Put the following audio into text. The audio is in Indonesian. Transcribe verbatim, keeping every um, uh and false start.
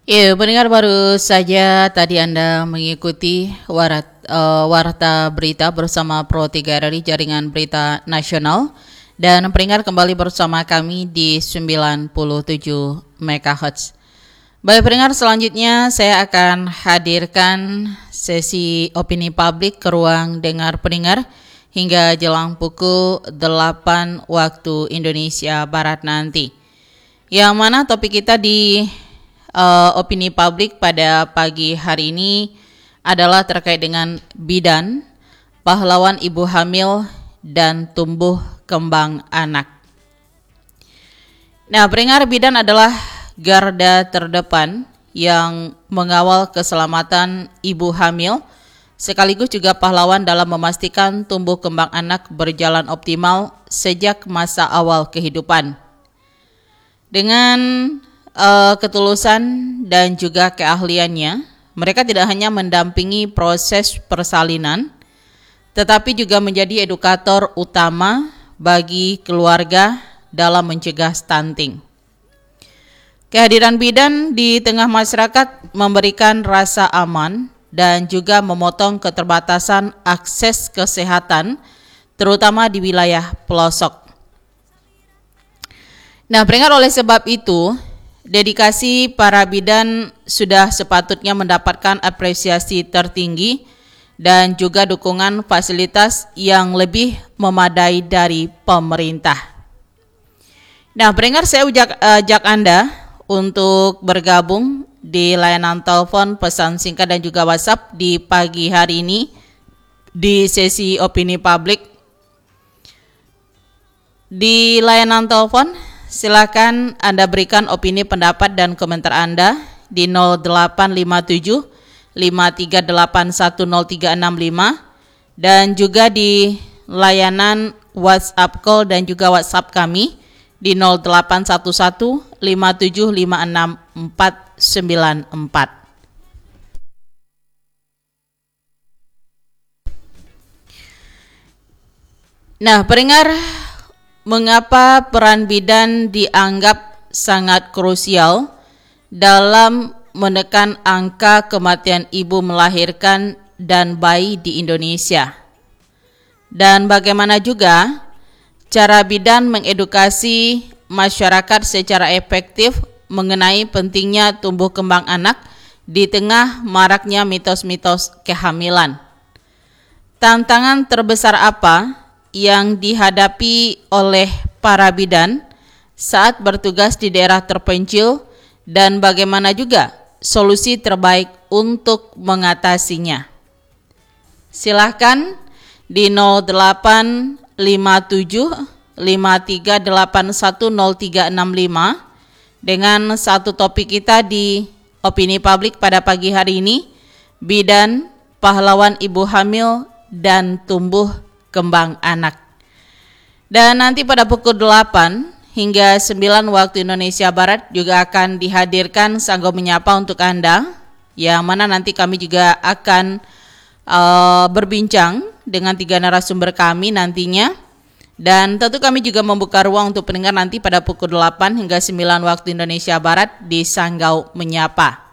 Ya, pendengar baru saja tadi Anda mengikuti warat, uh, warta berita bersama Pro tiga R I Jaringan Berita Nasional, dan pendengar kembali bersama kami di sembilan puluh tujuh megahertz. Baik pendengar, selanjutnya saya akan hadirkan sesi opini publik ke ruang dengar pendengar hingga jelang pukul delapan waktu Indonesia Barat nanti. Yang mana topik kita di Uh, opini publik pada pagi hari ini adalah terkait dengan bidan, pahlawan ibu hamil, dan tumbuh kembang anak. Nah, pendengar, bidan adalah garda terdepan yang mengawal keselamatan ibu hamil, sekaligus juga pahlawan dalam memastikan tumbuh kembang anak berjalan optimal sejak masa awal kehidupan. Dengan Uh, ketulusan dan juga keahliannya, mereka tidak hanya mendampingi proses persalinan, tetapi juga menjadi edukator utama bagi keluarga dalam mencegah stunting. Kehadiran bidan di tengah masyarakat memberikan rasa aman dan juga memotong keterbatasan akses kesehatan, terutama di wilayah pelosok. Nah, pendengar, oleh sebab itu, dedikasi para bidan sudah sepatutnya mendapatkan apresiasi tertinggi dan juga dukungan fasilitas yang lebih memadai dari pemerintah. Nah, pendengar, saya ujak, ajak Anda untuk bergabung di layanan telepon, pesan singkat, dan juga WhatsApp di pagi hari ini di sesi opini publik. Di layanan telepon, silakan Anda berikan opini, pendapat, dan komentar Anda di nol delapan lima tujuh lima tiga delapan satu nol tiga enam lima, dan juga di layanan WhatsApp call dan juga WhatsApp kami di nol delapan satu satu lima tujuh lima enam empat sembilan empat. Nah, pendengar, mengapa peran bidan dianggap sangat krusial dalam menekan angka kematian ibu melahirkan dan bayi di Indonesia? Dan bagaimana juga cara bidan mengedukasi masyarakat secara efektif mengenai pentingnya tumbuh kembang anak di tengah maraknya mitos-mitos kehamilan? Tantangan terbesar apa yang dihadapi oleh para bidan saat bertugas di daerah terpencil, dan bagaimana juga solusi terbaik untuk mengatasinya? Silahkan di nol delapan lima tujuh lima tiga delapan satu nol tiga enam lima dengan satu topik kita di opini publik pada pagi hari ini, bidan, pahlawan ibu hamil, dan tumbuh kembang anak. Dan nanti pada pukul delapan hingga sembilan waktu Indonesia Barat juga akan dihadirkan Sanggo Menyapa untuk Anda, yang mana nanti kami juga akan uh, berbincang dengan tiga narasumber kami nantinya. Dan tentu kami juga membuka ruang untuk pendengar nanti pada pukul delapan hingga sembilan waktu Indonesia Barat di Sanggau Menyapa.